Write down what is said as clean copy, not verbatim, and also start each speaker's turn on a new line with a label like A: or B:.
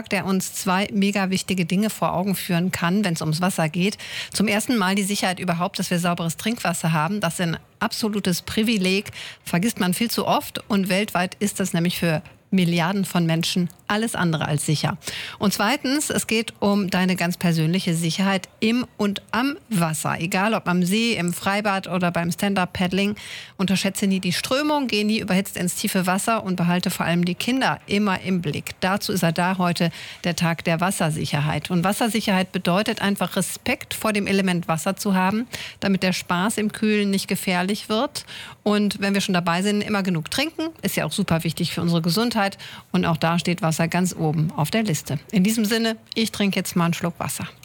A: Tag, der uns zwei mega wichtige Dinge vor Augen führen kann, wenn es ums Wasser geht. Zum ersten Mal die Sicherheit überhaupt, dass wir sauberes Trinkwasser haben. Das ist ein absolutes Privileg, vergisst man viel zu oft. Und weltweit ist das nämlich für Milliarden von Menschen alles andere als sicher. Und zweitens, es geht um deine ganz persönliche Sicherheit im und am Wasser. Egal ob am See, im Freibad oder beim Stand-Up-Paddling. Unterschätze nie die Strömung, geh nie überhitzt ins tiefe Wasser und behalte vor allem die Kinder immer im Blick. Dazu ist er da heute, der Tag der Wassersicherheit. Und Wassersicherheit bedeutet einfach Respekt vor dem Element Wasser zu haben, damit der Spaß im Kühlen nicht gefährlich wird. Und wenn wir schon dabei sind, immer genug trinken. Ist ja auch super wichtig für unsere Gesundheit. Und auch da steht Wasser ganz oben auf der Liste. In diesem Sinne, ich trinke jetzt mal einen Schluck Wasser.